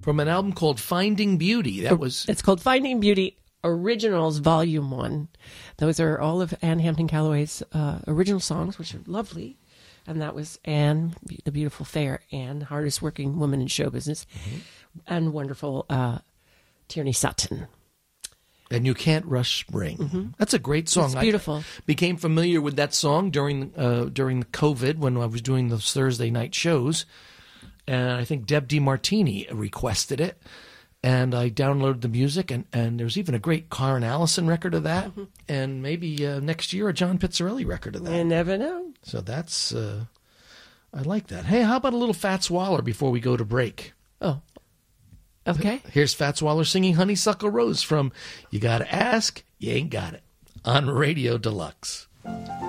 From an album called Finding Beauty. It's called Finding Beauty Originals Volume 1. Those are all of Anne Hampton Callaway's original songs, which are lovely. And that was Anne, the beautiful, fair Anne, hardest working woman in show business, and wonderful Tierney Sutton. And You Can't Rush Spring. That's a great song. It's beautiful. I became familiar with that song during COVID when I was doing those Thursday night shows. And I think Deb DiMartini requested it. And I downloaded the music, and there's even a great Karen Allison record of that. And maybe next year a John Pizzarelli record of that. You never know. So that's, I like that. Hey, how about a little Fats Waller before we go to break? Oh, okay. Here's Fats Waller singing Honeysuckle Rose from You Gotta Ask, You Ain't Got It on Radio Deluxe.